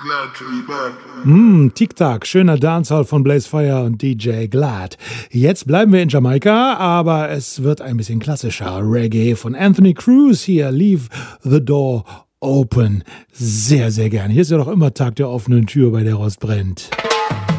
Tic-Tac, schöner Dancehall von Blaze Fire und DJ Glad. Jetzt bleiben wir in Jamaika, aber es wird ein bisschen klassischer. Reggae von Anthony Cruz hier, Leave the Door Open. Sehr, sehr gerne. Hier ist ja doch immer Tag der offenen Tür, bei der Rost brennt.